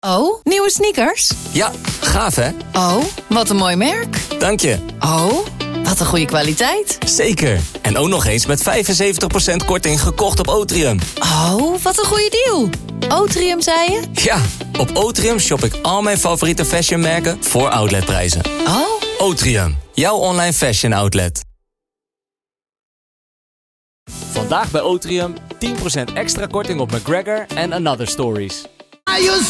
Oh, nieuwe sneakers? Ja, gaaf hè? Oh, wat een mooi merk. Dank je. Oh, wat een goede kwaliteit. Zeker. En ook nog eens met 75% korting gekocht op Otrium. Oh, wat een goede deal. Otrium, zei je? Ja, op Otrium shop ik al mijn favoriete fashionmerken voor outletprijzen. Oh. Otrium, jouw online fashion outlet. Vandaag bij Otrium 10% extra korting op McGregor en Another Stories. Are you